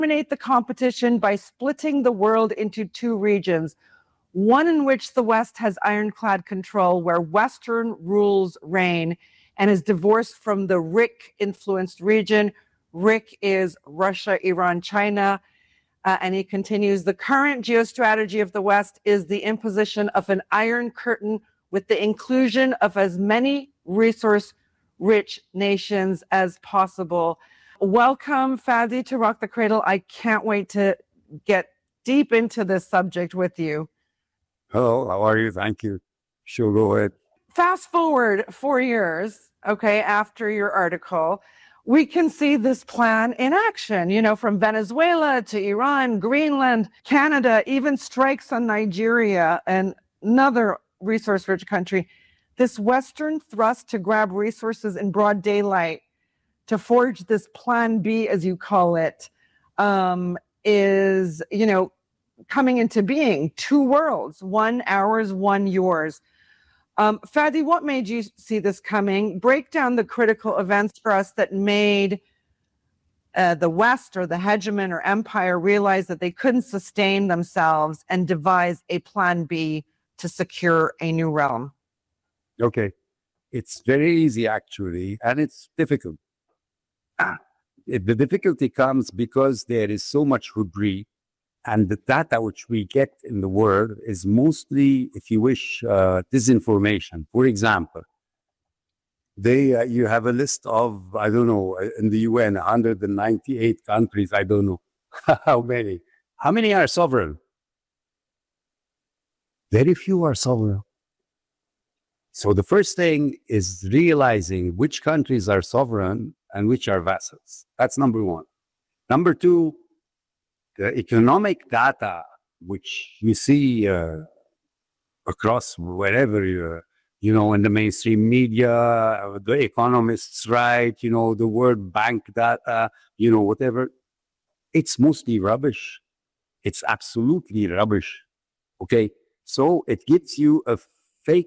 Terminate the competition by splitting the world into two regions, one in which the West has ironclad control, where Western rules reign, and is divorced from the RIC-influenced region. RIC is Russia, Iran, China. And he continues, the current geostrategy of the West is the imposition of an iron curtain with the inclusion of as many resource-rich nations as possible. Welcome, Fadi, to Rock the Cradle. I can't wait to get deep into this subject with you. Hello, how are you? Thank you. Sure, go ahead. Fast forward 4 years, okay, after your article, we can see this plan in action, you know, from Venezuela to Iran, Greenland, Canada, even strikes on Nigeria and another resource-rich country. This Western thrust to grab resources in broad daylight, to forge this plan B, as you call it, is, you know, coming into being. Two worlds, one ours, one yours. Fadi, what made you see this coming? Break down the critical events for us that made the West or the hegemon or empire realize that they couldn't sustain themselves and devise a plan B to secure a new realm. Okay. It's very easy, actually, and it's difficult. The difficulty comes because there is so much hubris, and the data which we get in the world is mostly, if you wish, disinformation. For example, you have a list of, I don't know, in the UN, 198 countries, I don't know how many. How many are sovereign? Very few are sovereign. So the first thing is realizing which countries are sovereign and which are vassals. That's number one. Number two, the economic data, which you see across wherever you know, in the mainstream media, the economists write, you know, the World Bank data, you know, whatever, it's mostly rubbish. It's absolutely rubbish. Okay. So it gives you a fake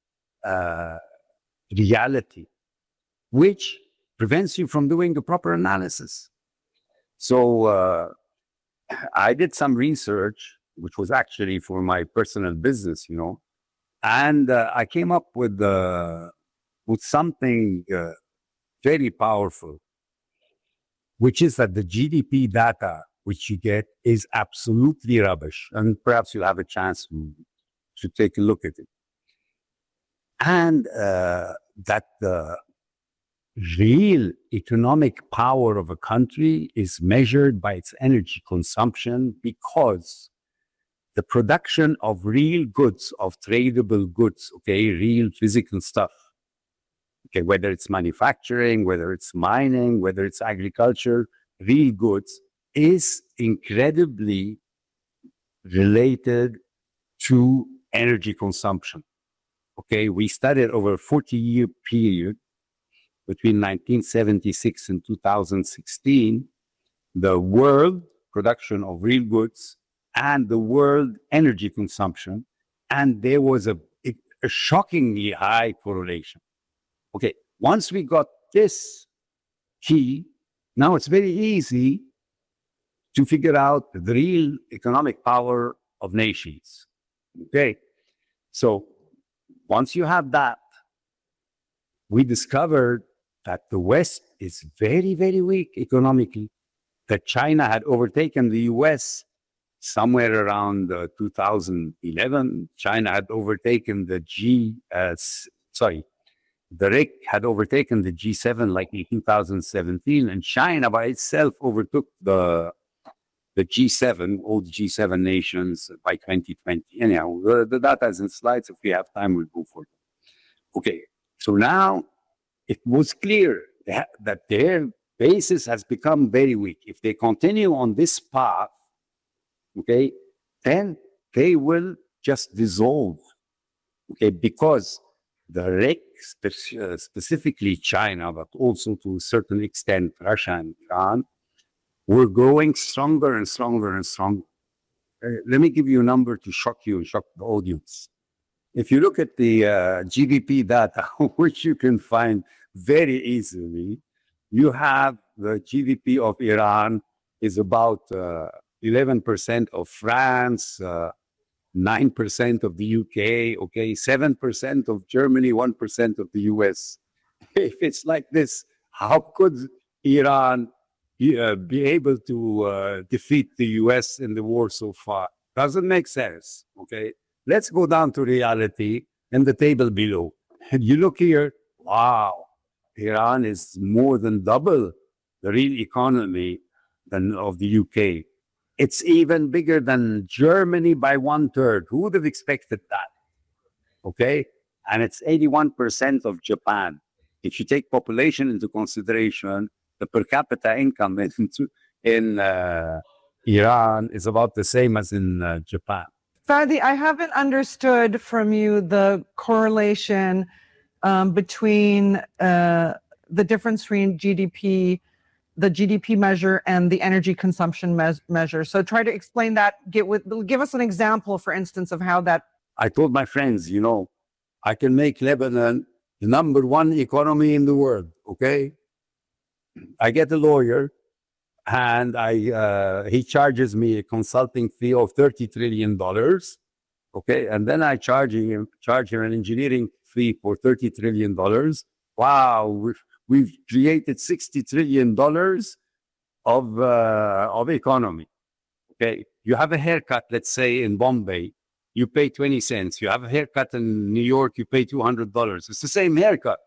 reality, which prevents you from doing the proper analysis. So I did some research, which was actually for my personal business, you know, and I came up with something very powerful, which is that the GDP data which you get is absolutely rubbish. And perhaps you'll have a chance to take a look at it. And that the real economic power of a country is measured by its energy consumption, because the production of real goods, of tradable goods, okay, real physical stuff, okay, whether it's manufacturing, whether it's mining, whether it's agriculture, real goods, is incredibly related to energy consumption. Okay, we studied over a 40-year period between 1976 and 2016, the world production of real goods and the world energy consumption, and there was a shockingly high correlation. Okay, once we got this key, now it's very easy to figure out the real economic power of nations. Okay, so once you have that, we discovered that the West is very, very weak economically, that China had overtaken the US somewhere around 2011. China had overtaken the RIC had overtaken the G7 like in 2017, and China by itself overtook the G7, all the G7 nations by 2020. Anyhow, the data is in slides. If we have time, we'll go for it. Okay, so now it was clear that their basis has become very weak. If they continue on this path, okay, then they will just dissolve, okay, because the RIC, specifically China, but also to a certain extent Russia and Iran, were growing stronger and stronger and stronger. Let me give you a number to shock you and shock the audience. If you look at the GDP data, which you can find very easily, you have the GDP of Iran is about 11% of France, 9% of the UK, okay, 7% of Germany, 1% of the US. If it's like this, how could Iran be able to defeat the US in the war so far? Doesn't make sense, okay? Let's go down to reality and the table below. And you look here, wow, Iran is more than double the real economy than of the UK. It's even bigger than Germany by 1/3. Who would have expected that? Okay? And it's 81% of Japan. If you take population into consideration, the per capita income in Iran is about the same as in Japan. Fadi, I haven't understood from you the correlation between the difference between GDP, the GDP measure, and the energy consumption measure. So try to explain that. Give us an example, for instance, of how that. I told my friends, you know, I can make Lebanon the #1 economy in the world, okay? I get a lawyer, and he charges me a consulting fee of $30 trillion, okay? And then I charge him an engineering fee for $30 trillion. Wow, we've created $60 trillion of economy, okay? You have a haircut, let's say in Bombay, you pay 20 cents. You have a haircut in New York, you pay $200. It's the same haircut.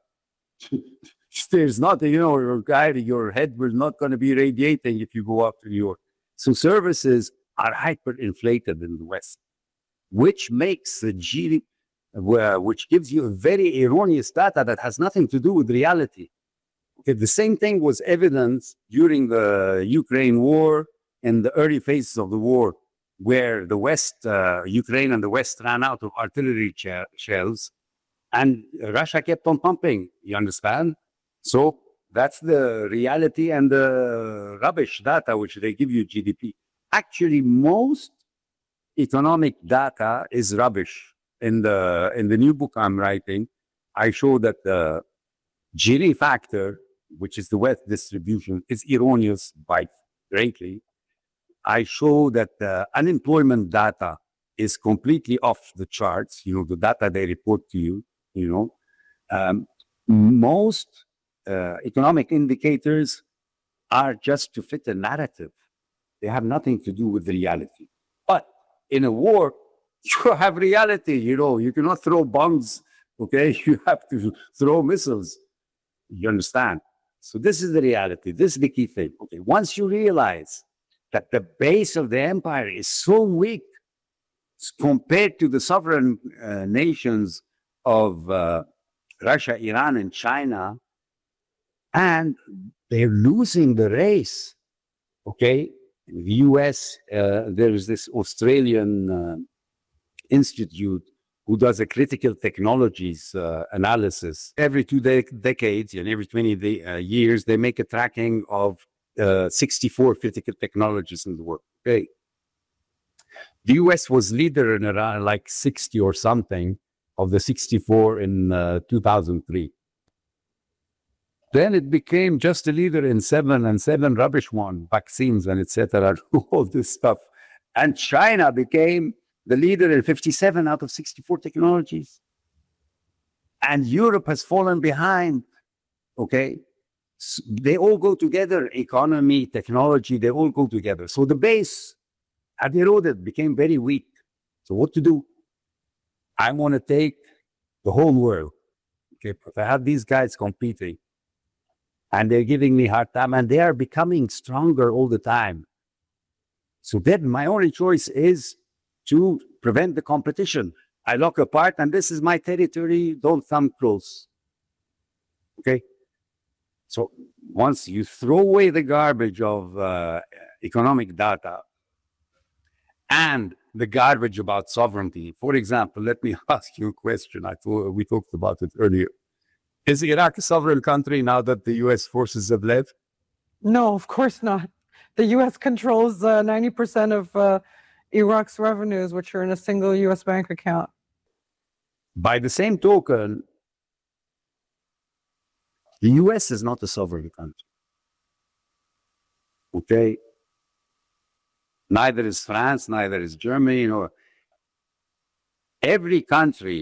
There's not, you know, your head was not going to be radiating if you go up to New York. So services are hyperinflated in the West, which makes the GDP, which gives you a very erroneous data that has nothing to do with reality. Okay, the same thing was evident during the Ukraine war and the early phases of the war, where the West, Ukraine and the West ran out of artillery shells, and Russia kept on pumping, you understand? So that's the reality and the rubbish data which they give you GDP. Actually, most economic data is rubbish. In the new book I'm writing, I show that the Gini factor, which is the wealth distribution, is erroneous by greatly. I show that the unemployment data is completely off the charts, you know, the data they report to you, you know. Most economic indicators are just to fit a narrative. They have nothing to do with the reality. But in a war, you have reality, you know, you cannot throw bombs, okay? You have to throw missiles, you understand? So this is the reality. This is the key thing. Okay, once you realize that the base of the empire is so weak compared to the sovereign nations of Russia, Iran, and China, and they're losing the race, okay? In the US, there is this Australian institute who does a critical technologies analysis. Every 2 decades and every 20 years, they make a tracking of 64 critical technologies in the world, okay? The US was leader in around like 60 or something of the 64 in 2003. Then it became just a leader in 7 and 7 rubbish one, vaccines and etc., all this stuff. And China became the leader in 57 out of 64 technologies. And Europe has fallen behind, okay? So they all go together, economy, technology, they all go together. So the base had eroded, became very weak. So what to do? I want to take the whole world, okay? But I have these guys competing, and they're giving me a hard time, and they are becoming stronger all the time. So then my only choice is to prevent the competition. I lock apart, and this is my territory, don't come close. Okay? So once you throw away the garbage of economic data and the garbage about sovereignty, for example, let me ask you a question. We talked about it earlier. Is Iraq a sovereign country now that the U.S. forces have left? No, of course not. The U.S. controls 90% of Iraq's revenues, which are in a single U.S. bank account. By the same token, the U.S. is not a sovereign country. Okay? Neither is France, neither is Germany. You know, every country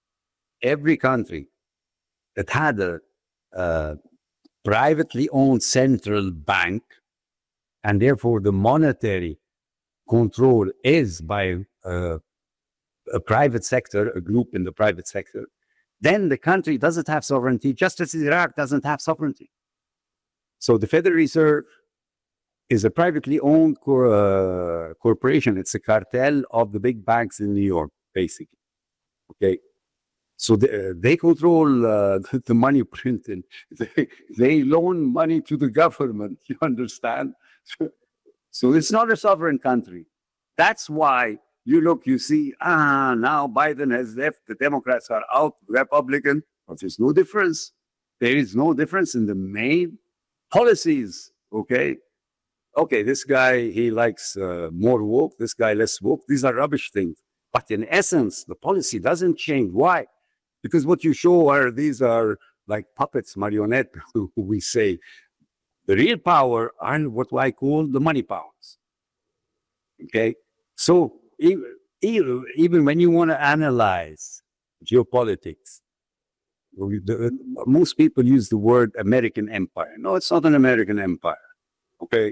that had a privately owned central bank, and therefore the monetary control is by a private sector, a group in the private sector, then the country doesn't have sovereignty, just as Iraq doesn't have sovereignty. So the Federal Reserve is a privately owned corporation. It's a cartel of the big banks in New York, basically. Okay. So they control the money printing. They loan money to the government, you understand? So it's not a sovereign country. That's why you see, now Biden has left, the Democrats are out, Republican, but there's no difference. There is no difference in the main policies, okay? Okay, this guy, he likes more woke, this guy less woke. These are rubbish things. But in essence, the policy doesn't change. Why? Because what you show these are like puppets, marionette, we say. The real power are what I call the money powers. Okay? So even when you want to analyze geopolitics, most people use the word American empire. No, it's not an American empire. Okay?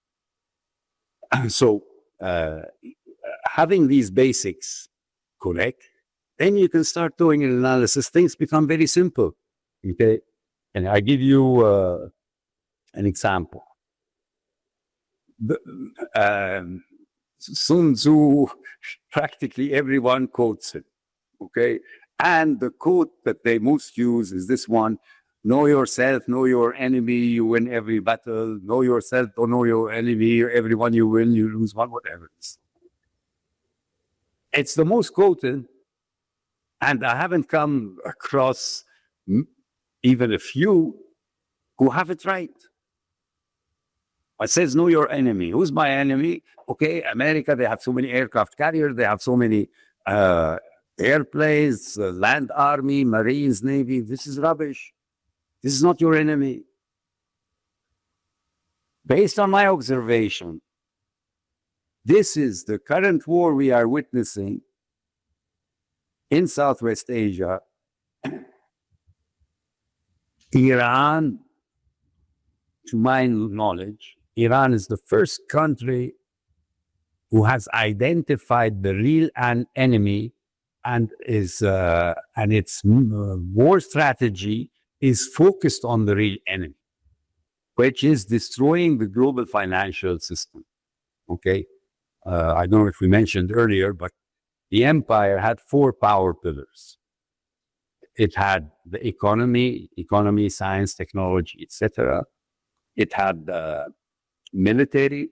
So having these basics correct, then you can start doing an analysis. Things become very simple. Okay? And I give you an example. Sun Tzu, practically everyone quotes it. Okay? And the quote that they most use is this one: know yourself, know your enemy, you win every battle. Know yourself, don't know your enemy, everyone you win, you lose one, whatever it is. It's the most quoted, and I haven't come across even a few who have it right. It says, know your enemy. Who's my enemy? Okay, America, they have so many aircraft carriers, they have so many airplanes, land army, Marines, Navy. This is rubbish. This is not your enemy. Based on my observation, this is the current war we are witnessing in Southwest Asia. Iran, to my knowledge, Iran is the first country who has identified the real enemy, and its war strategy is focused on the real enemy, which is destroying the global financial system. Okay, I don't know if we mentioned earlier, but the empire had 4 power pillars. It had the economy, science, technology, etc. It had military.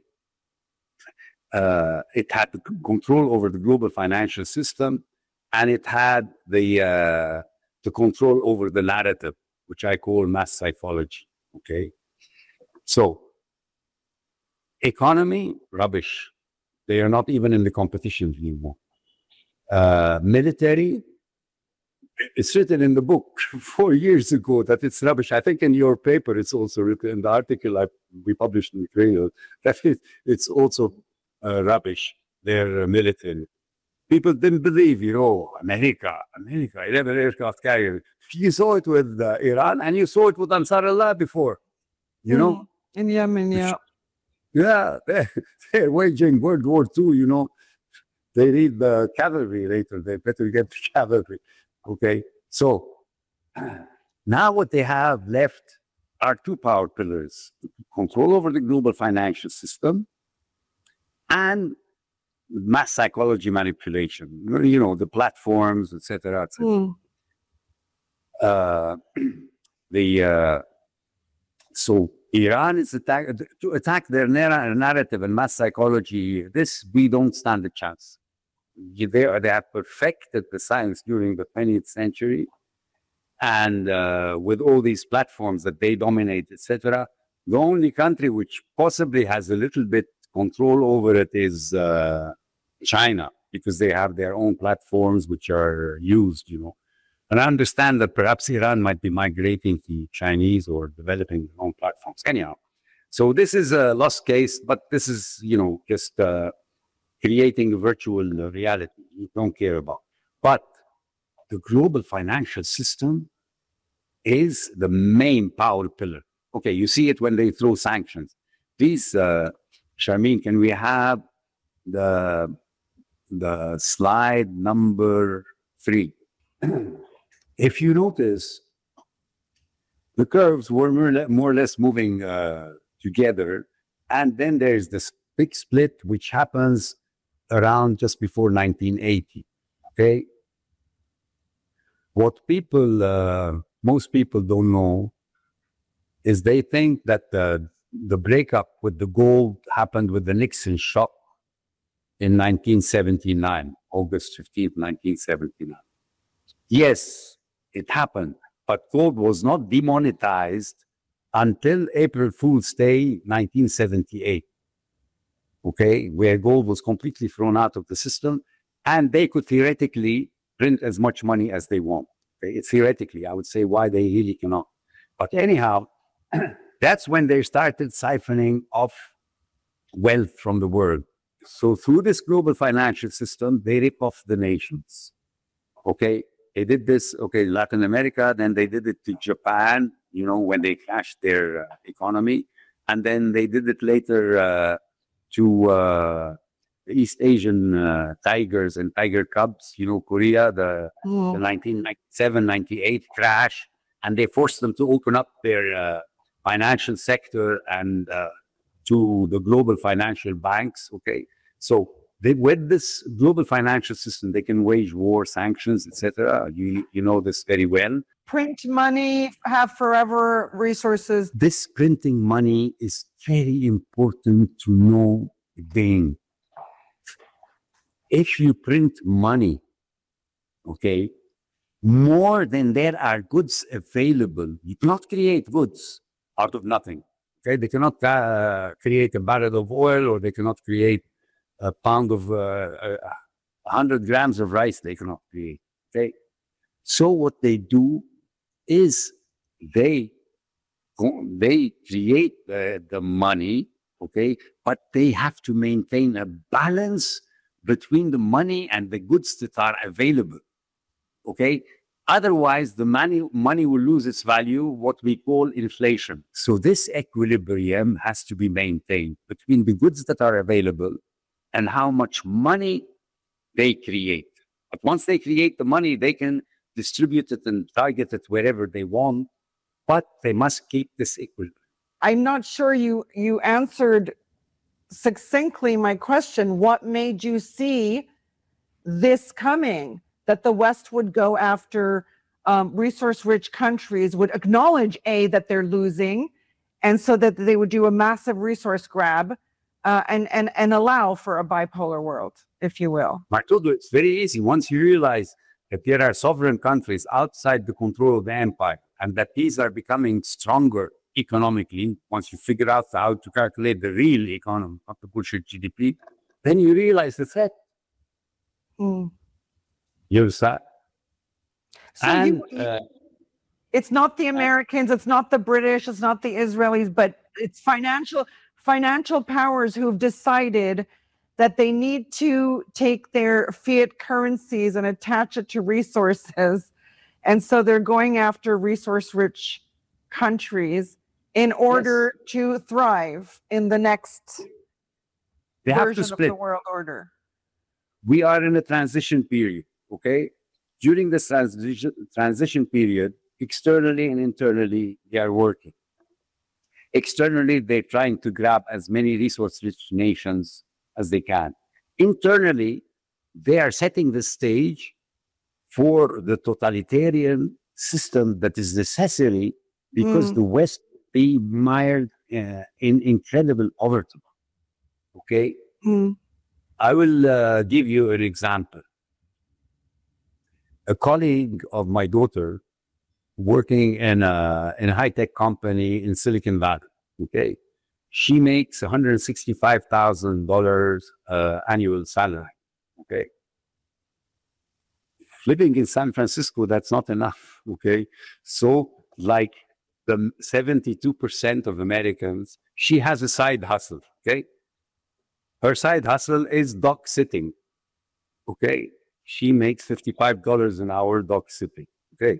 It had control over the global financial system, and it had the control over the narrative, which I call mass psychology. Okay, so economy, rubbish. They are not even in the competition anymore. Military, it's written in the book 4 years ago that it's rubbish. I think in your paper, it's also written in the article we published in the Cradle that it's also rubbish, their military. People didn't believe, America, 11 aircraft carriers. You saw it with Iran, and you saw it with Ansar Allah before, know? In Yemen, yeah. Yeah, they're waging World War II, They need the cavalry later. They better get the cavalry. Okay, so now what they have left are 2 power pillars: control over the global financial system and mass psychology manipulation. The platforms, etc., etc. So Iran is to attack their narrative and mass psychology. This, we don't stand a chance. They have perfected the science during the 20th century, and with all these platforms that they dominate, etc., the only country which possibly has a little bit control over it is China, because they have their own platforms which are used, And I understand that perhaps Iran might be migrating to Chinese or developing their own platforms. Anyhow, So this is a lost case, but this is, just creating a virtual reality you don't care about. But the global financial system is the main power pillar. Okay, you see it when they throw sanctions. These, Sharmeen, can we have the slide number 3? If you notice, the curves were more or less moving together, and then there's this big split which happens around just before 1980. Okay, what most people don't know is they think that the breakup with the gold happened with the Nixon shock in 1979, August 15th, 1979. Yes, it happened, but gold was not demonetized until April Fool's Day, 1978. Okay, where gold was completely thrown out of the system, and they could theoretically print as much money as they want. Okay? It's theoretically, I would say why they really cannot. But anyhow, that's when they started siphoning off wealth from the world. So through this global financial system, they rip off the nations. Okay, they did this, Latin America, then they did it to Japan, when they crashed their economy. And then they did it later to the East Asian tigers and tiger cubs, Korea, the 1997, 98 crash. And they forced them to open up their financial sector and to the global financial banks. Okay, so with this global financial system, they can wage war, sanctions, etc. You know this very well. Print money, have forever resources. This printing money is very important to know again. If you print money, okay, more than there are goods available, you cannot create goods out of nothing. Okay, they cannot create a barrel of oil, or they cannot create a pound of 100 grams of rice. They cannot create. Okay, so what they do is they create the money. Okay, but they have to maintain a balance between the money and the goods that are available. Okay, otherwise the money will lose its value, what we call inflation. So this equilibrium has to be maintained between the goods that are available and how much money they create. But once they create the money, they can distribute it and target it wherever they want, but they must keep this equilibrium. I'm not sure you answered succinctly my question. What made you see this coming, that the West would go after resource-rich countries, would acknowledge, that they're losing, and so that they would do a massive resource grab and allow for a bipolar world, if you will? Martudo, it's very easy. Once you realize that there are sovereign countries outside the control of the empire, and that these are becoming stronger economically, once you figure out how to calculate the real economy, not the bullshit GDP, then you realize the threat. You're sad. So it's not the Americans, it's not the British, it's not the Israelis, but it's financial powers who've decided that they need to take their fiat currencies and attach it to resources. And so they're going after resource-rich countries in order to thrive in the next version of the world order. We are in a transition period, okay? During this transition period, externally and internally, they are working. Externally, they're trying to grab as many resource-rich nations as they can. Internally, they are setting the stage for the totalitarian system that is necessary because the West be mired in incredible poverty. Okay? I will give you an example. A colleague of my daughter working in a high-tech company in Silicon Valley, okay? She makes $165,000 annual salary, okay? Living in San Francisco, that's not enough, okay? So, like, the 72% of Americans, she has a side hustle, okay? Her side hustle is dog sitting, okay? She makes $55 an hour dog sitting, okay?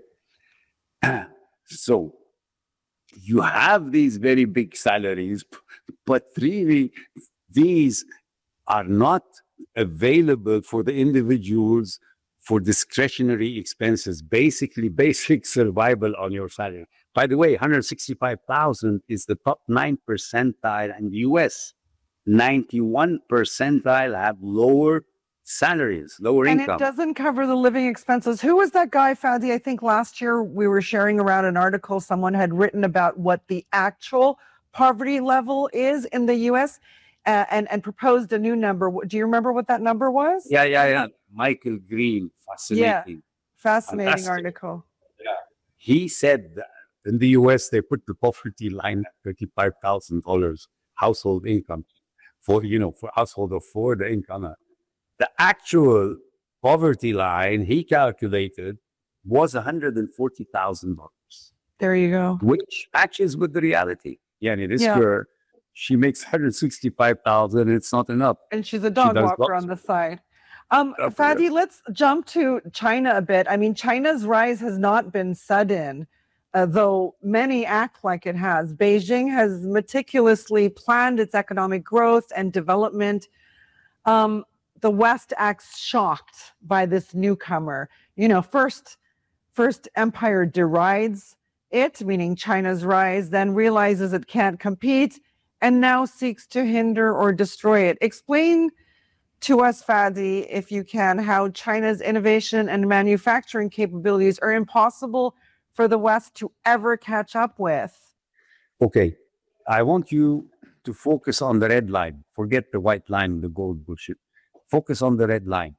So you have these very big salaries, but really these are not available for the individuals for discretionary expenses, basically basic survival on your salary. By the way, 165,000 is the top 9 percentile in the US. 91 percentile have lower salaries, lower and income. it doesn't cover the living expenses. Who was that guy, Fadi? I think last year we were sharing around an article someone had written about what the actual poverty level is in the US and proposed a new number. Do you remember what that number was? Yeah. Michael Green, fascinating. Yeah, fascinating Fantastic. article. Yeah. He said that in the US, they put the poverty line at $35,000 household income for household of four, the income. The actual poverty line he calculated was $140,000. There you go. Which matches with the reality. This girl, she makes $165,000. It's not enough. And she's a dog walker on the side. Fadi, let's jump to China a bit. I mean, China's rise has not been sudden, though many act like it has. Beijing has meticulously planned its economic growth and development. The West acts shocked by this newcomer. First empire derides it, meaning China's rise, then realizes it can't compete, and now seeks to hinder or destroy it. Explain to us, Fadi, if you can, how China's innovation and manufacturing capabilities are impossible for the West to ever catch up with. Okay, I want you to focus on the red line. Forget the white line, the gold bullshit. Focus on the red line.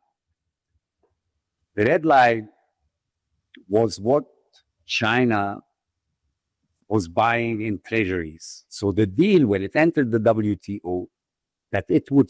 The red line was what China was buying in treasuries. So the deal when it entered the WTO, that it would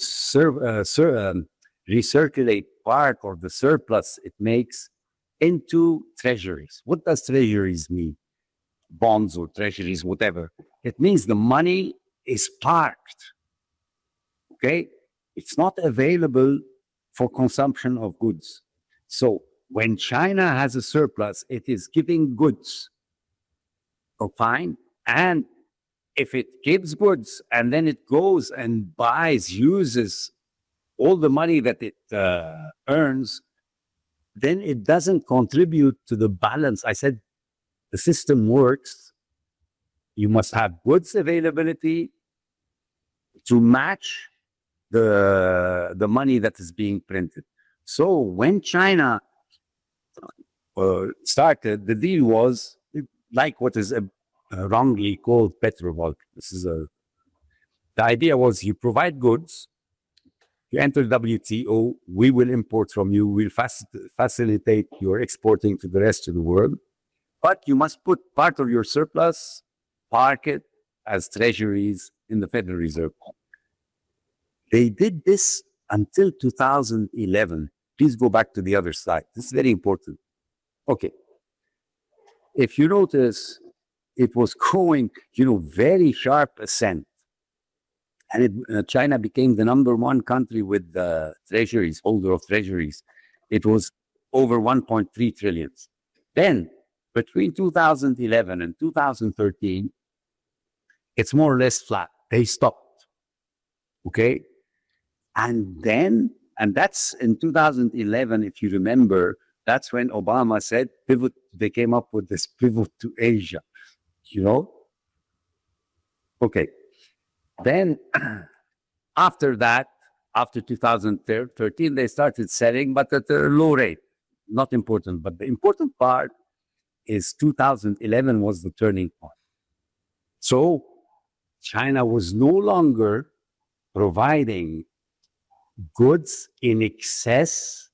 recirculate part of the surplus it makes into treasuries. What does treasuries mean? Bonds or treasuries, whatever. It means the money is parked. Okay? It's not available for consumption of goods. So when China has a surplus, it is giving goods. Oh, fine. And if it gives goods and then it goes and uses all the money that it earns, then it doesn't contribute to the balance. I said the system works. You must have goods availability to match the money that is being printed. So when China started, the deal was like what is wrongly called Petrovolk. The idea was you provide goods, you enter WTO, we will import from you, we'll facilitate your exporting to the rest of the world, but you must put part of your surplus, park it as treasuries in the Federal Reserve. They did this until 2011. Please go back to the other slide. This is very important. Okay. If you notice, it was going, very sharp ascent. And China became the number one country with treasuries, holder of treasuries. It was over 1.3 trillion. Then, between 2011 and 2013, it's more or less flat. They stopped. Okay? And that's in 2011, if you remember, that's when Obama said pivot. They came up with this pivot to Asia, Okay. Then after that, after 2013, they started selling, but at a low rate. Not important. But the important part is 2011 was the turning point. So China was no longer providing goods in excess,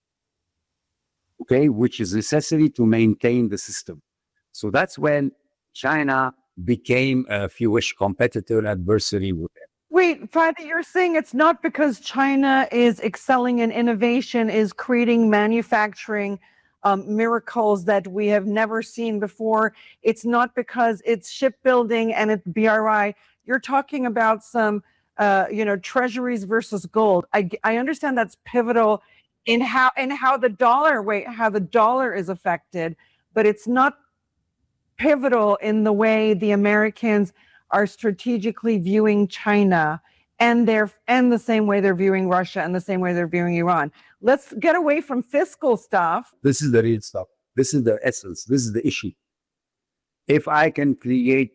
okay, which is necessary to maintain the system. So that's when China became a fierce competitor adversary with them. Wait, Fadi, you're saying it's not because China is excelling in innovation, is creating manufacturing miracles that we have never seen before. It's not because it's shipbuilding and it's BRI. You're talking about some, treasuries versus gold. I understand that's pivotal in how the dollar is affected, but it's not pivotal in the way the Americans are strategically viewing China and the same way they're viewing Russia and the same way they're viewing Iran. Let's get away from fiscal stuff. This is the real stuff. This is the essence. This is the issue. If I can create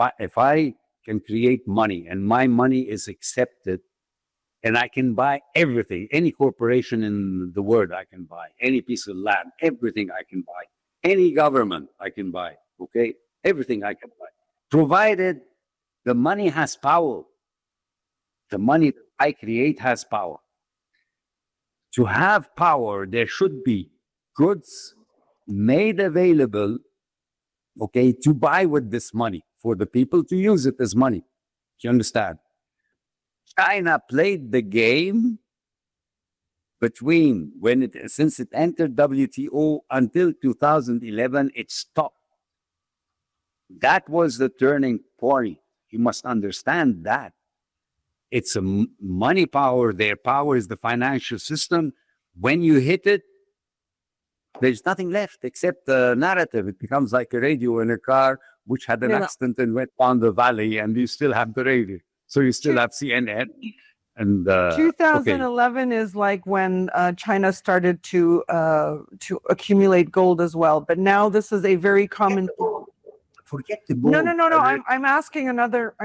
money and my money is accepted and I can buy everything, any corporation in the world I can buy, any piece of land, everything I can buy, any government I can buy, okay? Everything I can buy. Provided the money has power. The money that I create has power. To have power, there should be goods made available, okay, to buy with this money for the people to use it as money. You understand? China played the game between since it entered WTO until 2011, it stopped. That was the turning point. You must understand that. It's a money power. Their power is the financial system. When you hit it, there's nothing left except the narrative. It becomes like a radio in a car which had an accident and went down the valley, and you still have the radio. So you still have CNN. And 2011 is like when China started to accumulate gold as well. But now this is a very common. Forget the gold. No. I'm asking another.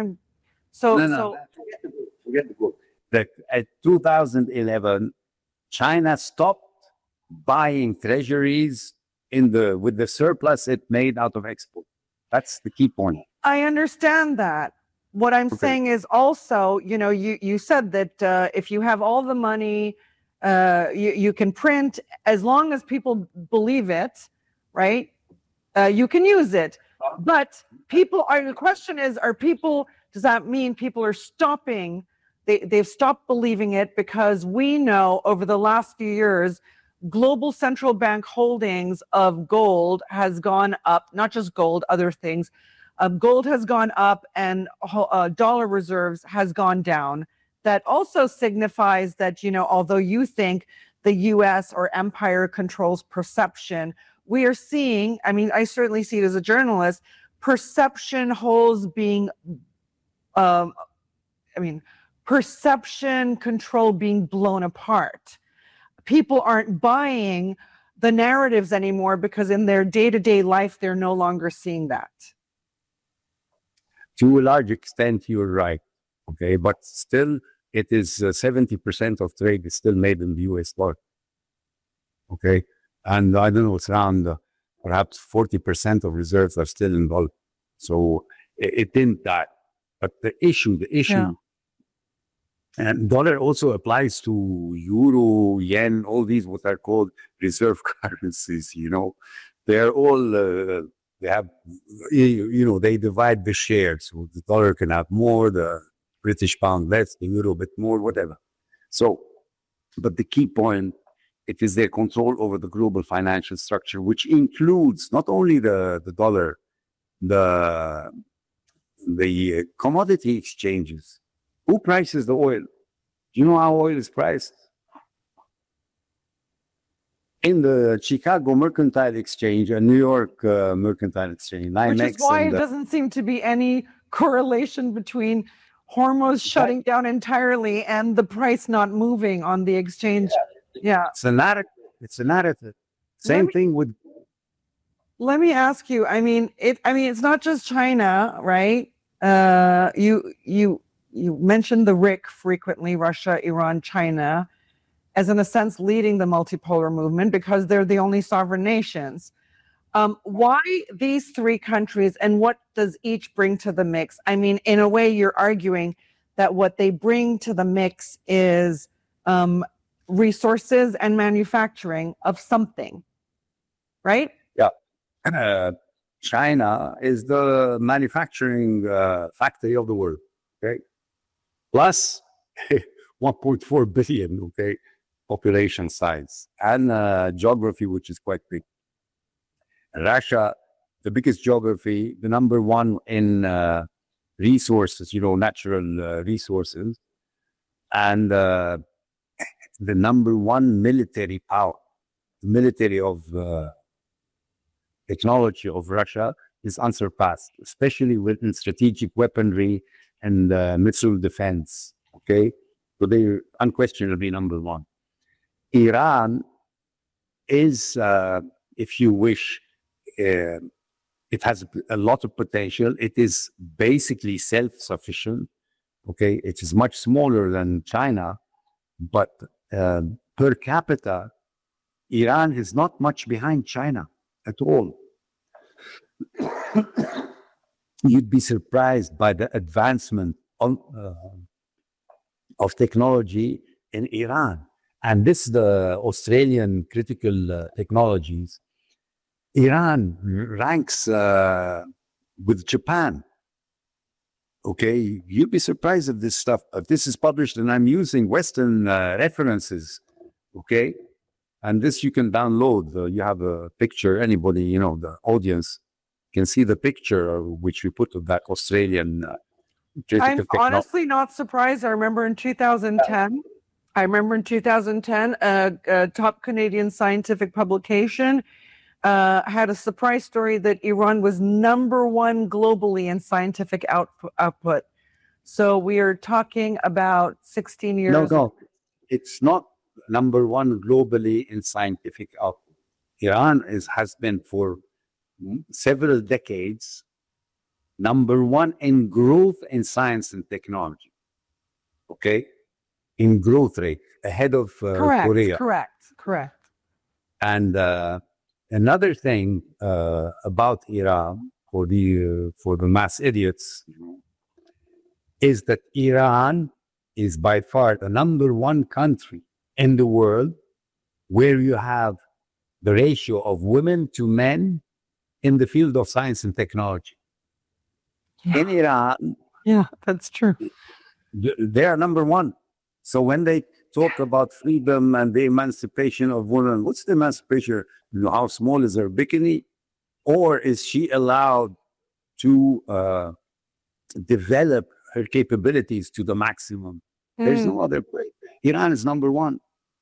Forget the gold. At 2011, China stopped buying treasuries with the surplus it made out of export. That's the key point. I understand that. What I'm saying is also, you said that if you have all the money, you can print as long as people believe it, right? You can use it. But the question is, does that mean people are stopping? They've stopped believing it because we know over the last few years, global central bank holdings of gold has gone up, not just gold, other things. Gold has gone up and dollar reserves has gone down. That also signifies that, although you think the U.S. or empire controls perception, we are seeing, I certainly see it as a journalist, perception holes being, perception control being blown apart. People aren't buying the narratives anymore because in their day-to-day life, they're no longer seeing that. To a large extent, you're right. Okay. But still, it is 70% of trade is still made in the US dollar. Okay. And I don't know, it's around perhaps 40% of reserves are still in dollar. So it didn't die. But the issue, and dollar also applies to euro, yen, all these what are called reserve currencies, they're all, they have, they divide the shares. So the dollar can have more, the British pound less, the euro a bit more, whatever. So, but the key point, it is their control over the global financial structure, which includes not only the dollar, the commodity exchanges. Who prices the oil? Do you know how oil is priced? In the Chicago Mercantile Exchange and New York Mercantile Exchange. Which is why it doesn't seem to be any correlation between Hormuz shutting down entirely and the price not moving on the exchange. Yeah. It's a narrative. Same thing with. Let me ask you, it's not just China, right? You mentioned the RIC frequently, Russia, Iran, China, as in a sense leading the multipolar movement because they're the only sovereign nations. Why these three countries and what does each bring to the mix? In a way, you're arguing that what they bring to the mix is resources and manufacturing of something, right? Yeah. China is the manufacturing factory of the world, okay? Plus 1.4 billion, okay? population size and geography, which is quite big. Russia, the biggest geography, the number one in resources, natural resources, and the number one military power. The military of technology of Russia is unsurpassed, especially within strategic weaponry and missile defense. Okay, so they're unquestionably number one. Iran is, if you wish, it has a lot of potential. It is basically self-sufficient. Okay, it is much smaller than China, but per capita, Iran is not much behind China at all. You'd be surprised by the advancement of technology in Iran. And this is the Australian critical technologies. Iran ranks with Japan. Okay, you'd be surprised at this stuff. This is published, and I'm using Western references. Okay, and this you can download. You have a picture. Anybody, the audience can see the picture which we put of that Australian. I'm honestly not surprised. I remember in 2010. A top Canadian scientific publication had a surprise story that Iran was number one globally in scientific output. So we are talking about 16 years. No, it's not number one globally in scientific output. Iran has been for several decades number one in growth in science and technology. Okay, in growth rate, ahead of Korea. Correct. And another thing about Iran for the mass idiots is that Iran is by far the number one country in the world where you have the ratio of women to men in the field of science and technology. Yeah. In Iran, yeah, that's true. They are number one. So when they talk about freedom and the emancipation of women, what's the emancipation? How small is her bikini? Or is she allowed to develop her capabilities to the maximum? There's no other way. Iran is number one.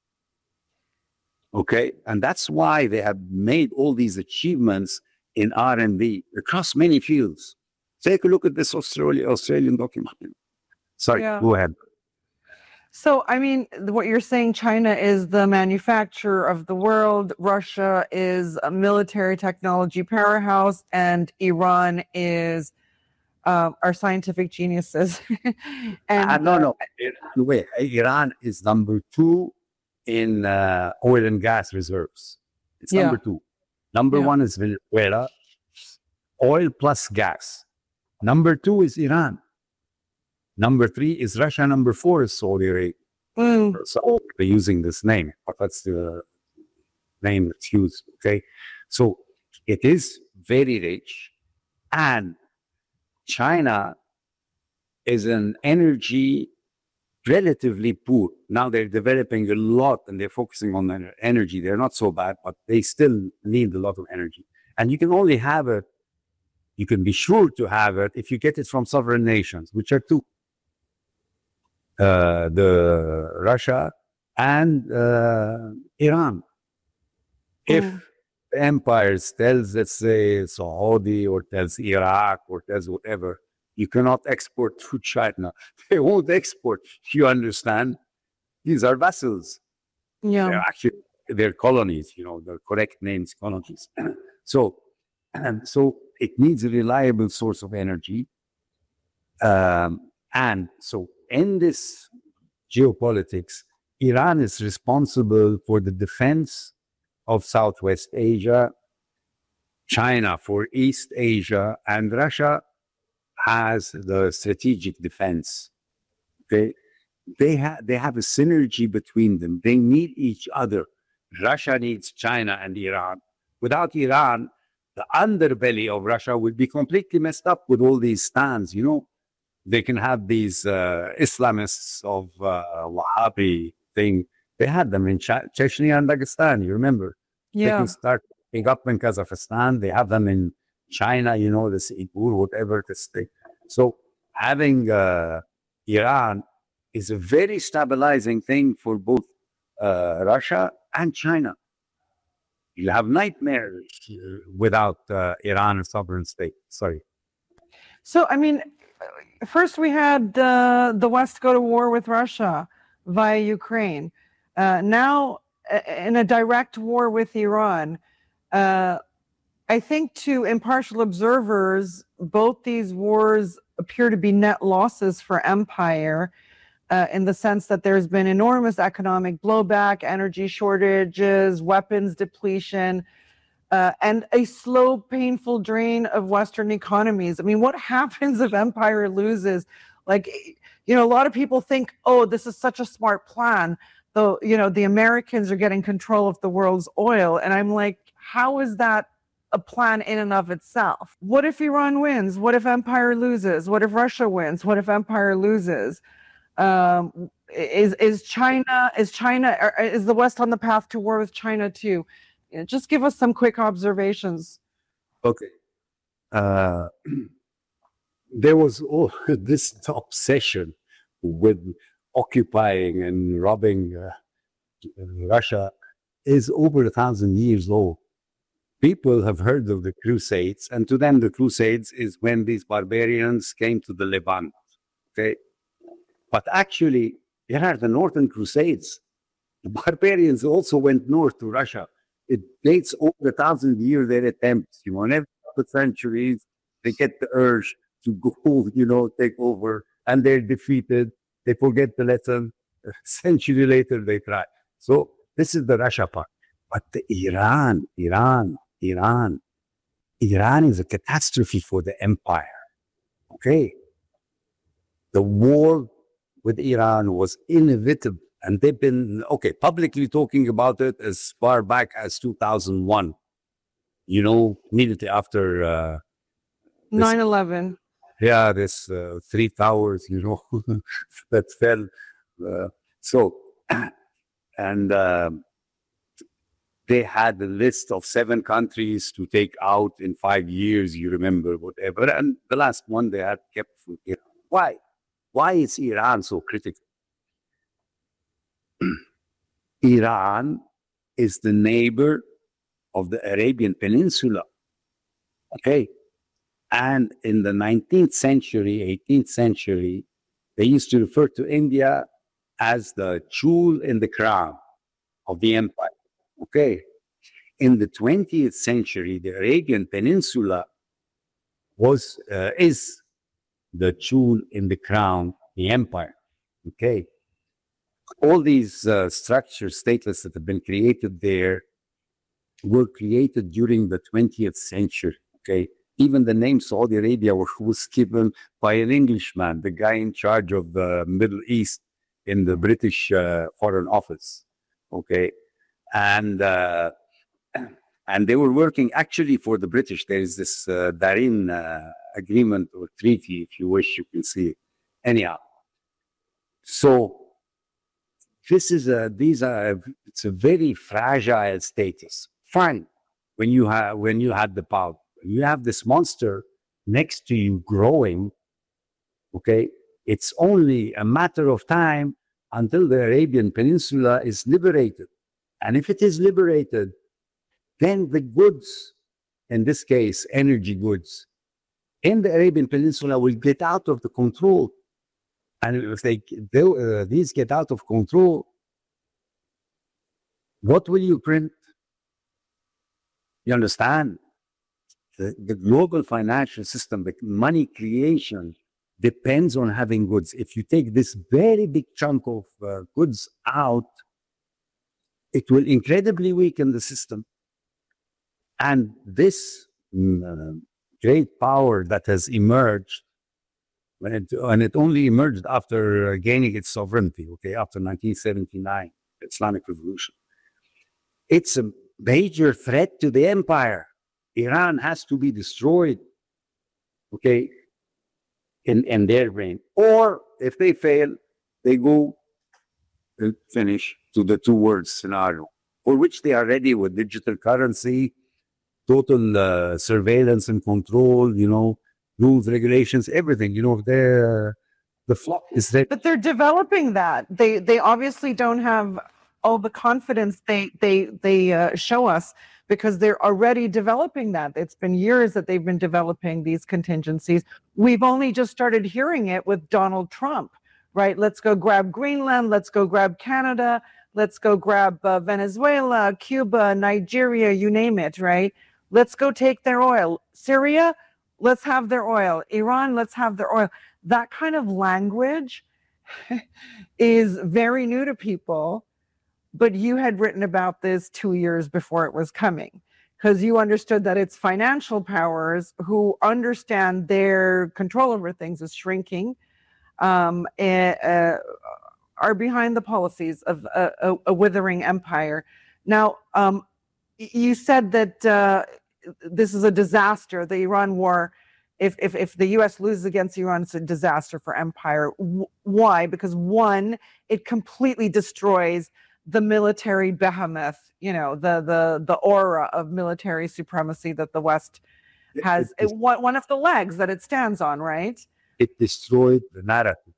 Okay, and that's why they have made all these achievements in R&D across many fields. Take a look at this Australian document. Sorry, Go ahead. So, I mean, what you're saying, China is the manufacturer of the world, Russia is a military technology powerhouse, and Iran is our scientific geniuses. And no. Wait, Iran is number two in oil and gas reserves. It's number two. Number one is Venezuela, oil plus gas. Number two is Iran. Number three is Russia. Number four is Saudi Arabia. So they're using this name, but that's the name that's used. Okay, so it is very rich, and China is an energy relatively poor. Now they're developing a lot, and they're focusing on their energy. They're not so bad, but they still need a lot of energy, and you can only have it. You can be sure to have it if you get it from sovereign nations, which are two. The Russia and Iran. If the empires tells, let's say, Saudi or tells Iraq or tells whatever, you cannot export to China. They won't export. You understand? These are vassals. Yeah. They're colonies. The correct names colonies. So it needs a reliable source of energy, and so. In this geopolitics, Iran is responsible for the defense of Southwest Asia, China for East Asia, and Russia has the strategic defense. Okay? They have a synergy between them. They need each other. Russia needs China and Iran. Without Iran, the underbelly of Russia would be completely messed up with all these stands, They can have these Islamists of Wahhabi thing They had them in Chechnya and Dagestan, you remember? They Yeah. can start picking up in Kazakhstan. They have them in China, this Uyghur, whatever this thing. So having Iran is a very stabilizing thing for both Russia and China. You have nightmares without Iran, a sovereign state. Sorry. So, I mean, first we had the West go to war with Russia via Ukraine. Now, in a direct war with Iran, I think to impartial observers, both these wars appear to be net losses for empire, in the sense that there's been enormous economic blowback, energy shortages, weapons depletion, and a slow, painful drain of Western economies. I mean, what happens if empire loses? Like, a lot of people think, oh, this is such a smart plan. Though, the Americans are getting control of the world's oil. And I'm like, how is that a plan in and of itself? What if Iran wins? What if empire loses? What if Russia wins? What if empire loses? Is China, is the West on the path to war with China too? Just give us some quick observations. Okay. There was this obsession with occupying and robbing Russia is over 1,000 years old. People have heard of the Crusades, and to them the Crusades is when these barbarians came to the Levant. Okay, but actually there are the Northern Crusades. The barbarians also went north to Russia. It dates over 1,000 years, their attempts. In every couple of centuries, they get the urge to go, take over, and they're defeated. They forget the lesson. A century later, they try. So this is the Russia part. But the Iran is a catastrophe for the empire. Okay? The war with Iran was inevitable. And they've been, publicly talking about it as far back as 2001, immediately after 9/11. Yeah, this 3 towers, that fell. And they had a list of 7 countries to take out in 5 years, you remember, whatever. And the last one they had kept for Iran. Why? Why is Iran so critical? Iran is the neighbor of the Arabian Peninsula. Okay. And in the 19th century, 18th century, they used to refer to India as the jewel in the crown of the empire. Okay. In the 20th century, the Arabian Peninsula is the jewel in the crown of the empire. Okay. All these structures, stateless, that have been created there were created during the 20th century. Okay. Even the name Saudi Arabia was given by an Englishman, the guy in charge of the Middle East in the British Foreign Office. Okay. And they were working actually for the British. There is this Darin agreement or treaty, if you wish, you can see it. Anyhow. So it's a very fragile status. Fine, when you had the power. You have this monster next to you growing, okay? It's only a matter of time until the Arabian Peninsula is liberated. And if it is liberated, then the goods, in this case, energy goods, in the Arabian Peninsula will get out of the control. And if these get out of control, what will you print? You understand? The global financial system, the money creation depends on having goods. If you take this very big chunk of goods out, it will incredibly weaken the system. And this great power that has emerged, when it only emerged after gaining its sovereignty, okay, after 1979, Islamic Revolution, it's a major threat to the empire. Iran has to be destroyed, okay, in their reign. Or if they fail, they go finish to the two-world scenario, for which they are ready with digital currency, total surveillance and control, rules, regulations, everything. The flock is there. But they're developing that. They obviously don't have all the confidence they show us, because they're already developing that. It's been years that they've been developing these contingencies. We've only just started hearing it with Donald Trump, right? Let's go grab Greenland. Let's go grab Canada. Let's go grab Venezuela, Cuba, Nigeria, you name it, right? Let's go take their oil. Syria, let's have their oil. Iran, let's have their oil. That kind of language is very new to people. But you had written about this 2 years before it was coming, because you understood that it's financial powers who understand their control over things is shrinking, are behind the policies of a withering empire. Now, you said that this is a disaster, the Iran war. If the U.S. loses against Iran, it's a disaster for empire. Why? Because one, it completely destroys the military behemoth, the aura of military supremacy that the West has, one of the legs that it stands on, right? It destroyed the narrative.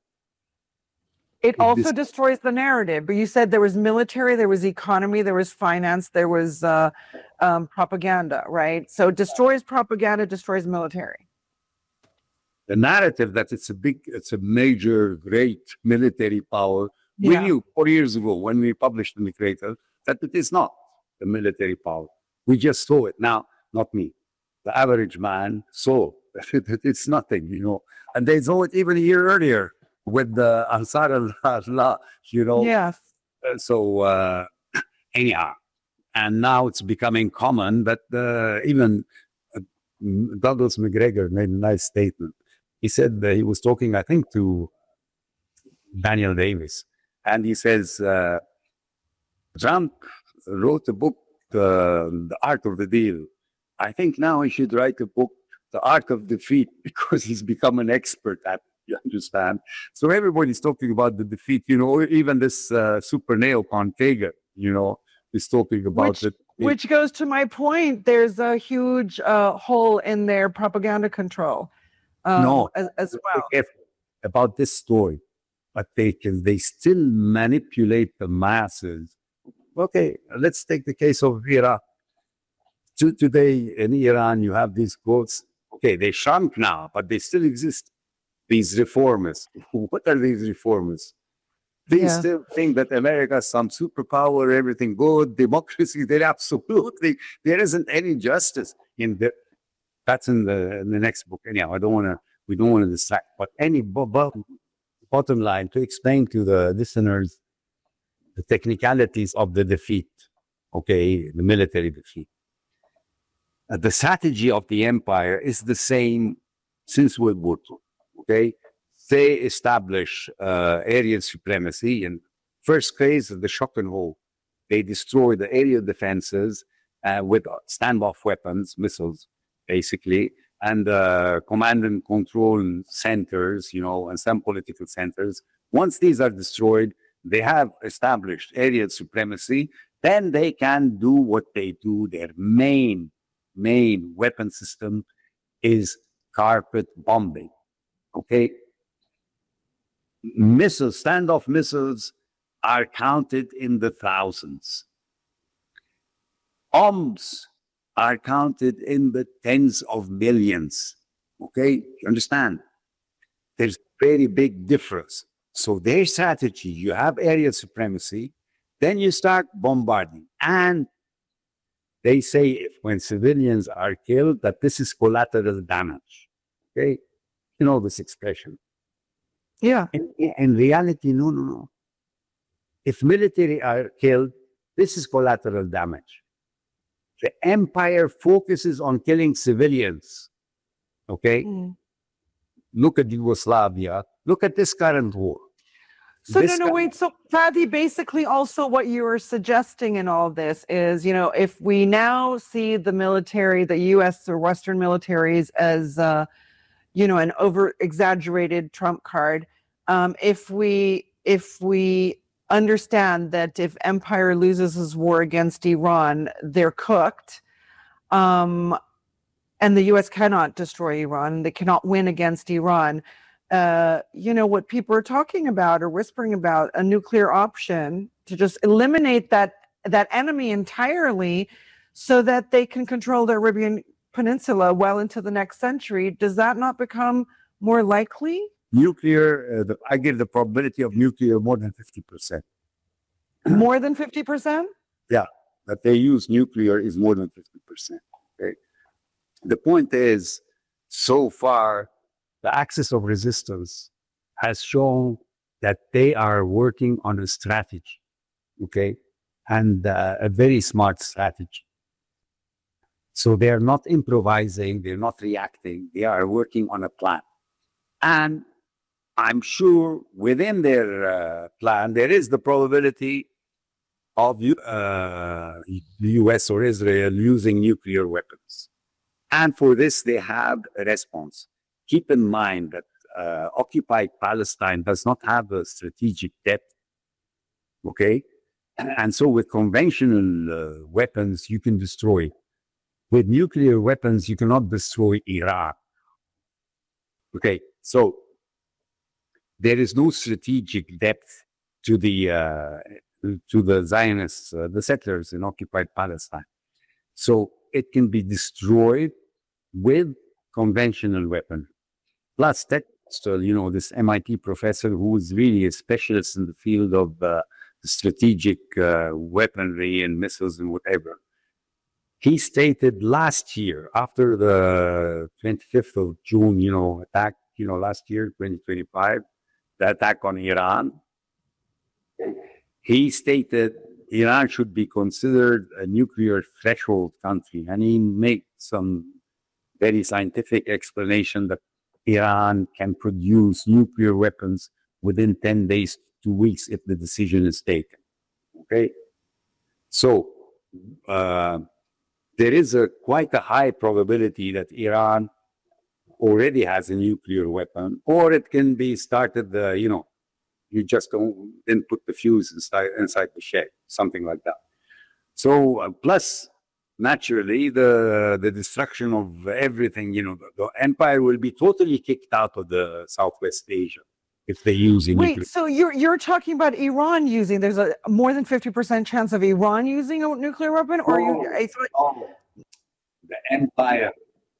It also destroys the narrative. But you said there was military, there was economy, there was finance, there was propaganda, right? So it destroys propaganda, destroys military. The narrative that it's a major, great military power. We knew 4 years ago when we published in the Creator that it is not the military power. We just saw it. Now, not me. The average man saw that it's nothing, And they saw it even a year earlier with the Ansar Allah, Yes. So, anyhow. And now it's becoming common that even Douglas McGregor made a nice statement. He said that he was talking, I think, to Daniel Davis. And he says, Trump wrote a book, The Art of the Deal. I think now he should write a book, The Art of Defeat, because he's become an expert at it, you understand? So everybody's talking about the defeat, even this super neocon Kagan, is talking about it. Which goes to my point. There's a huge hole in their propaganda control as well. Careful about this story. But they still manipulate the masses. Okay, let's take the case of Iraq. Today in Iran, you have these quotes. Okay, they shrunk now, but they still exist. These reformers. What are these reformers? They still think that America is some superpower, everything good, democracy. There isn't any justice in there. That's in the next book. Anyhow, we don't want to distract. But bottom line, to explain to the listeners the technicalities of the defeat, the military defeat. The strategy of the empire is the same since World War II, They establish area supremacy. In first phase of the shock and hold, they destroy the area defenses with standoff weapons, missiles, basically, and command and control centers, and some political centers. Once these are destroyed, they have established area supremacy. Then they can do what they do. Their main weapon system is carpet bombing. Missiles, standoff missiles are counted in the thousands. Bombs are counted in the tens of millions. You understand? There's a very big difference. So their strategy, you have area supremacy, then you start bombarding. And they say when civilians are killed, that this is collateral damage. You know this expression. Yeah. In reality, no. If military are killed, this is collateral damage. The empire focuses on killing civilians. Look at Yugoslavia. Look at this current war. So wait. So Fadi, basically also what you were suggesting in all this is, if we now see the military, the U.S. or Western militaries as, an over-exaggerated trump card, if we understand that if empire loses this war against Iran, they're cooked. And the U.S. cannot destroy Iran. They cannot win against Iran. What people are talking about or whispering about a nuclear option to just eliminate that enemy entirely so that they can control the Arabian Peninsula well into the next century. Does that not become more likely? Nuclear, I give the probability of nuclear more than 50%. More than 50%? Yeah, that they use nuclear is more than 50%. Okay. The point is, so far, the axis of resistance has shown that they are working on a strategy, okay, and a very smart strategy. So they're not improvising, they're not reacting, they are working on a plan. And I'm sure within their plan, there is the probability of the US or Israel using nuclear weapons. And for this, they have a response. Keep in mind that occupied Palestine does not have a strategic depth, okay? And so with conventional weapons, you can destroy it. With nuclear weapons, you cannot destroy Iraq. Okay, so there is no strategic depth to the Zionists, the settlers in occupied Palestine. So it can be destroyed with conventional weapons. Plus, this MIT professor who is really a specialist in the field of strategic weaponry and missiles and whatever, he stated last year, after the 25th of June, attack, last year, 2025, the attack on Iran, he stated Iran should be considered a nuclear threshold country. And he made some very scientific explanation that Iran can produce nuclear weapons within 10 days to 2 weeks if the decision is taken. Okay? So, there is quite a high probability that Iran already has a nuclear weapon, or it can be started, you just didn't put the fuse inside the shed, something like that. So, plus, naturally, the destruction of everything, the empire will be totally kicked out of the Southwest Asia if they use nuclear. Wait, so you're talking about Iran using, there's a more than 50% chance of Iran using a nuclear weapon? Or the empire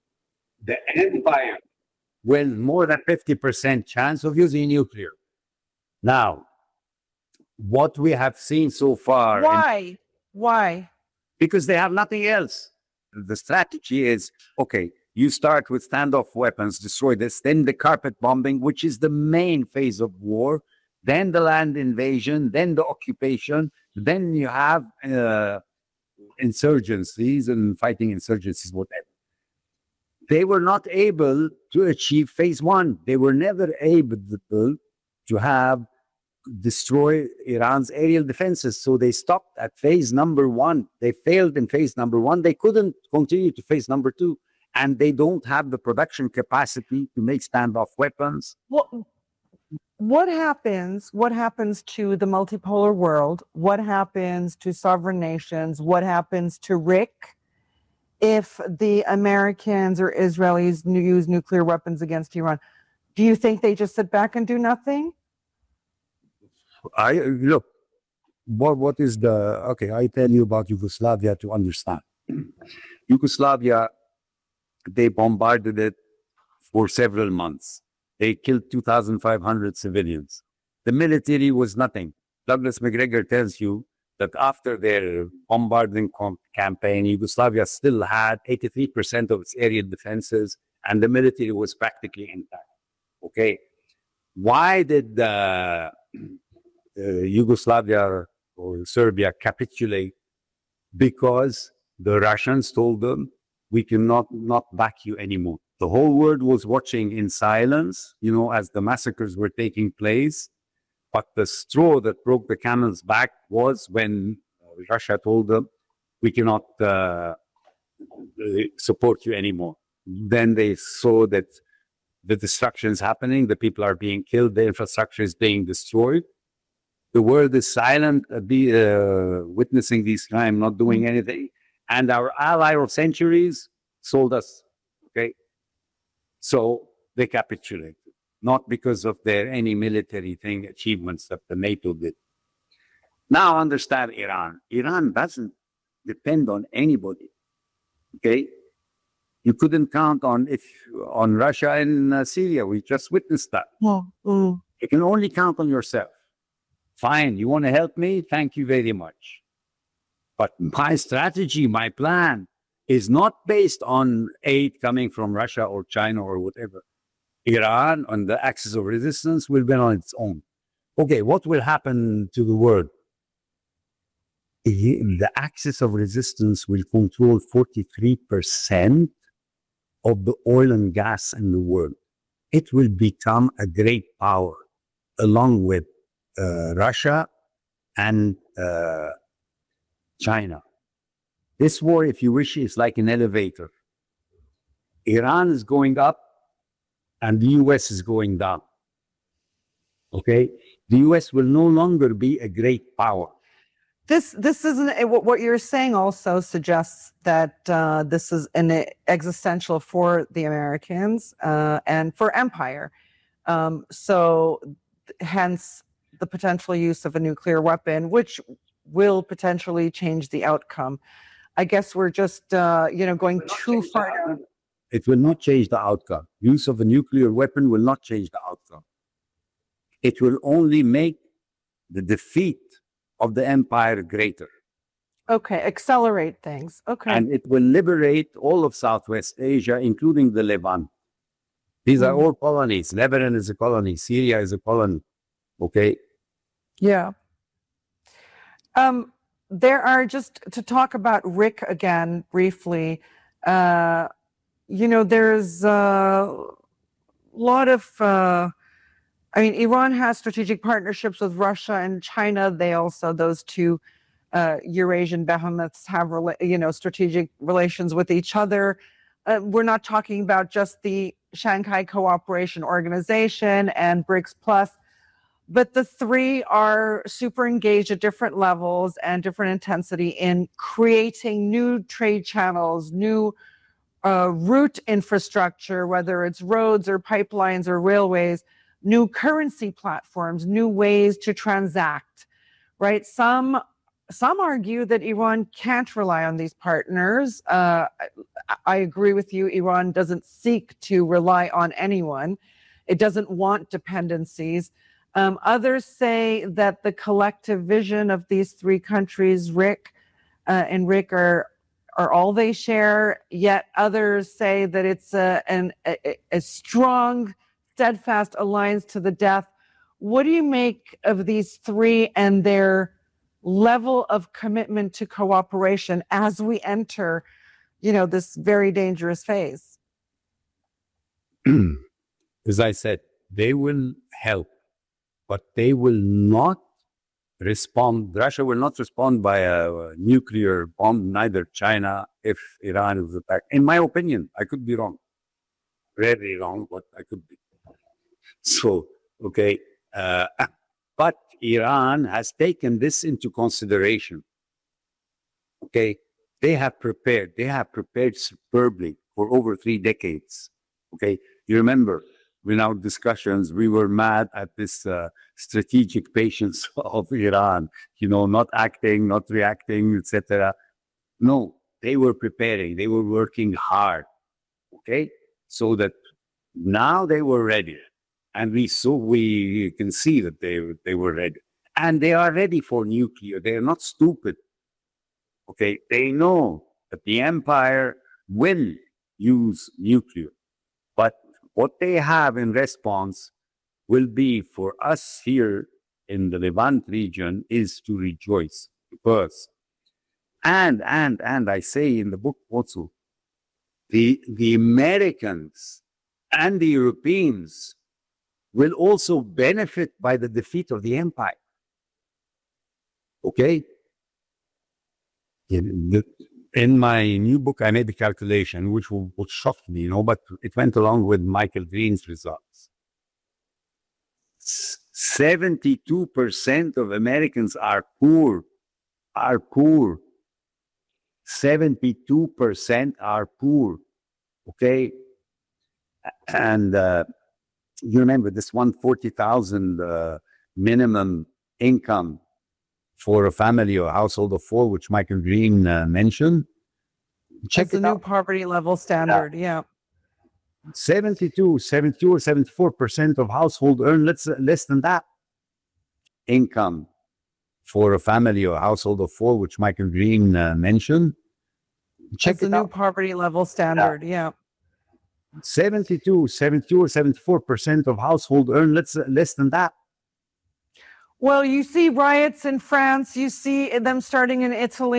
will more than 50% chance of using nuclear. Now, what we have seen so far... Why? Because they have nothing else. The strategy is, okay, you start with standoff weapons, destroy this, then the carpet bombing, which is the main phase of war, then the land invasion, then the occupation, then you have insurgencies and fighting insurgencies, whatever. They were not able to achieve phase one. They were never able to destroy Iran's aerial defenses. So they stopped at phase number one. They failed in phase number one. They couldn't continue to phase number two. And they don't have the production capacity to make standoff weapons. What happens to the multipolar world? What happens to sovereign nations? What happens to RIC if the Americans or Israelis use nuclear weapons against Iran? Do you think they just sit back and do nothing? I tell you about Yugoslavia to understand. Yugoslavia, they bombarded it for several months. They killed 2,500 civilians. The military was nothing. Douglas McGregor tells you that after their bombarding campaign, Yugoslavia still had 83% of its aerial defenses, and the military was practically intact. Okay, why did Yugoslavia or Serbia capitulate? Because the Russians told them, we cannot not back you anymore. The whole world was watching in silence, as the massacres were taking place. But the straw that broke the camel's back was when Russia told them, we cannot support you anymore. Then they saw that the destruction is happening, the people are being killed, the infrastructure is being destroyed. The world is silent, witnessing these crimes, not doing anything. And our ally of centuries sold us. Okay. So they capitulated, not because of their any military thing achievements that the NATO did. Now understand Iran. Iran doesn't depend on anybody. Okay. You couldn't count on Russia and Syria. We just witnessed that. You can only count on yourself. Fine, you want to help me? Thank you very much. But my strategy, my plan is not based on aid coming from Russia or China or whatever. Iran, on the axis of resistance, will be on its own. Okay, what will happen to the world? The axis of resistance will control 43% of the oil and gas in the world. It will become a great power along with Russia and China. This war, if you wish, is like an elevator. Iran is going up and the US is going down. Okay? The US will no longer be a great power. This isn't what you're saying. Also suggests that this is an existential for the Americans and for empire. So, hence the potential use of a nuclear weapon, which will potentially change the outcome. I guess we're just going too far down. It will not change the outcome. Use of a nuclear weapon will not change the outcome. It will only make the defeat of the empire greater. Okay, accelerate things. Okay. And it will liberate all of Southwest Asia, including the Levant. These are all colonies. Lebanon is a colony. Syria is a colony. Okay? Yeah. There are, just to talk about RIC again briefly, there's a lot of... Iran has strategic partnerships with Russia and China. They also, those two Eurasian behemoths, have strategic relations with each other. We're not talking about just the Shanghai Cooperation Organization and BRICS Plus, but the three are super engaged at different levels and different intensity in creating new trade channels, new route infrastructure, whether it's roads or pipelines or railways, new currency platforms, new ways to transact, right? Some argue that Iran can't rely on these partners. I agree with you. Iran doesn't seek to rely on anyone. It doesn't want dependencies. Others say that the collective vision of these three countries, RIC and RIC, are all they share. Yet others say that it's a strong, steadfast alliance to the death. What do you make of these three and their level of commitment to cooperation as we enter, this very dangerous phase? As I said, they will help, but they will not respond. Russia will not respond by a nuclear bomb, neither China, if Iran is attacked. In my opinion, I could be wrong. Very wrong, but I could be. So, okay. But Iran has taken this into consideration. Okay. They have prepared superbly for over 3 decades. Okay. You remember, in our discussions, we were mad at this strategic patience of Iran, not acting, not reacting, etc. No, they were preparing, they were working hard, okay? So that now they were ready. And we can see that they were ready. And they are ready for nuclear. They are not stupid, okay? They know that the empire will use nuclear. But what they have in response will be for us here in the Levant region is to rejoice, because, and I say in the book also, the Americans and the Europeans will also benefit by the defeat of the empire. Okay? In my new book, I made the calculation, which shocked me, but it went along with Michael Green's results. 72% of Americans are poor. 72% are poor. Okay. And you remember this 140,000 minimum income for a family or household of four, which Michael Green mentioned. Check the new poverty level standard. Yeah. 72 or 74% of household earn less than that income for a family or household of four, which Michael Green mentioned. Check the new poverty level standard. Yeah. 72 or 74% of household earn less than that. Well, you see riots in France, you see them starting in Italy.